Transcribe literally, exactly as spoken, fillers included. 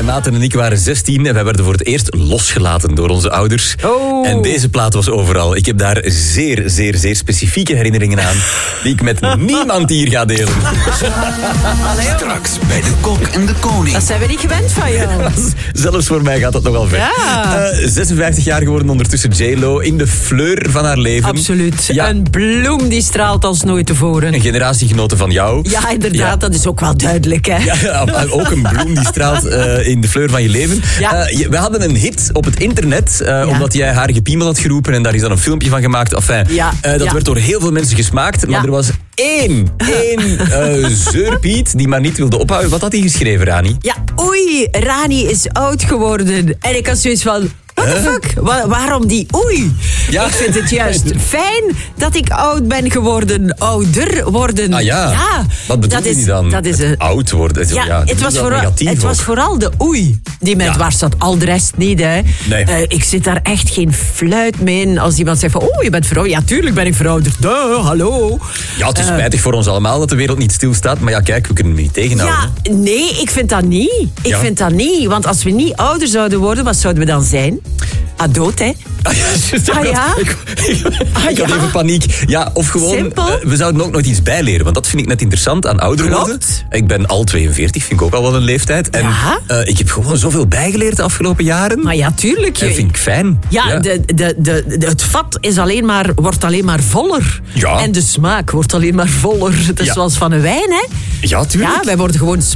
Mijn maten en ik waren zestien en wij werden voor het eerst losgelaten door onze ouders. Oh. En deze plaat was overal. Ik heb daar zeer, zeer, zeer specifieke herinneringen aan die ik met niemand hier ga delen. Straks bij de Kok en de Koning. Dat zijn we niet gewend van jou. Zelfs voor mij gaat dat nog wel ver. Ja. Uh, zesenvijftig jaar geworden ondertussen J-Lo in de fleur van haar leven. Absoluut. Ja. Een bloem die straalt als nooit tevoren. Een generatiegenote van jou. Ja, inderdaad. Ja. Dat is ook wel duidelijk, hè. Ja, ja, ook een bloem die straalt uh, in de fleur van je leven. Ja. Uh, je- we hadden een hit op het internet, uh, Ja. omdat jij haar gepiemeld had geroepen en daar is dan een filmpje van gemaakt. Enfin, Ja. uh, dat Ja. werd door heel veel mensen gesmaakt, maar Ja. er was één, één uh, zeurpiet die maar niet wilde ophouden. Wat had hij geschreven, Rani? Ja, oei, Rani is oud geworden. En ik had zoiets van... What the fuck? Wa- waarom die oei? Ja. Ik vind het juist fijn dat ik oud ben geworden. Ouder worden. Ah ja, wat bedoel dat je is, dan? Dat is Het een... oud worden. Ja, ja, het, was dat vooral, negatief het was ook. vooral de oei die mij Ja. dwars zat. Al de rest niet, hè. Nee. Eh, ik zit daar echt geen fluit mee in. Als iemand zegt van, oh, je bent verouderd. Ja, tuurlijk ben ik verouderd. Duh, hallo. Ja, het is Eh, spijtig voor ons allemaal dat de wereld niet stilstaat. Maar ja, kijk, we kunnen hem niet tegenhouden. Ja, nee, ik vind dat niet. Ik Ja. vind dat niet. Want als we niet ouder zouden worden, wat zouden we dan zijn? Ah, dood, hè? Ah ja, juist, Ah ja? Ik, ik, Ah ik had ja? even paniek. Ja, of gewoon, Simpel. eh, we zouden ook nog iets bijleren. Want dat vind ik net interessant aan ouder Klopt. worden. Ik ben al tweeënveertig, vind ik ook al wel een leeftijd. En Ja. eh, ik heb gewoon zoveel bijgeleerd de afgelopen jaren. Maar ja, tuurlijk. Dat Je, vind ik fijn. ja, De, de, de, de- het vat is alleen maar, wordt alleen maar voller. Ja. En de smaak wordt alleen maar voller. Het is Ja. zoals van een wijn, hè? Ja, tuurlijk. Ja, wij worden gewoon